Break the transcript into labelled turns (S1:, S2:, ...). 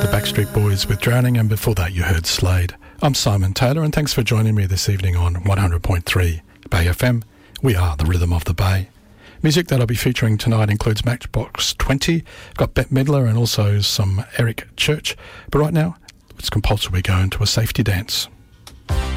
S1: Backstreet Boys with Drowning, and before that you heard Slade. I'm Simon Taylor, and thanks for joining me this evening on 100.3 Bay FM. We are the rhythm of the Bay. Music that I'll be featuring tonight includes Matchbox 20, got Bette Midler and also some Eric Church. But right now, it's compulsory we go into a safety dance.